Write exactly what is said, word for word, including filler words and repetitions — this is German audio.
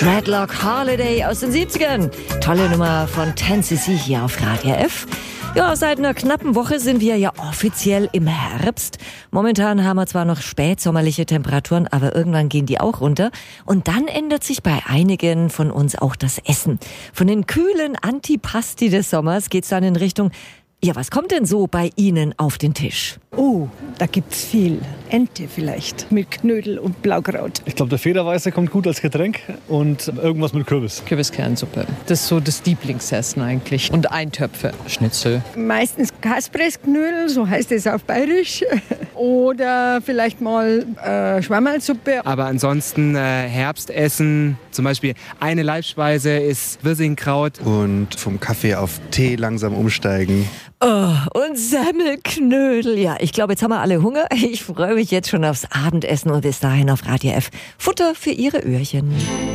Dreadlock Holiday aus den siebzigern. Tolle Nummer von ten C C hier auf Radio F. Ja, seit einer knappen Woche sind wir ja offiziell im Herbst. Momentan haben wir zwar noch spätsommerliche Temperaturen, aber irgendwann gehen die auch runter. Und dann ändert sich bei einigen von uns auch das Essen. Von den kühlen Antipasti des Sommers geht's dann in Richtung, ja, was kommt denn so bei Ihnen auf den Tisch? Oh, da gibt's viel. Ente vielleicht mit Knödel und Blaukraut. Ich glaube, der Federweiße kommt gut als Getränk und irgendwas mit Kürbis. Kürbiskernsuppe. Das ist so das Lieblingsessen eigentlich. Und Eintöpfe. Schnitzel. Meistens Kaspressknödel, so heißt es auf Bayerisch. Oder vielleicht mal äh, Schwammerlsuppe. Aber ansonsten äh, Herbstessen, zum Beispiel eine Leibspeise ist Wirsingkraut. Und vom Kaffee auf Tee langsam umsteigen. Oh, und Semmelknödel. Ja, ich glaube, jetzt haben wir alle Hunger. Ich freue mich jetzt schon aufs Abendessen und bis dahin auf Radio F. Futter für Ihre Öhrchen.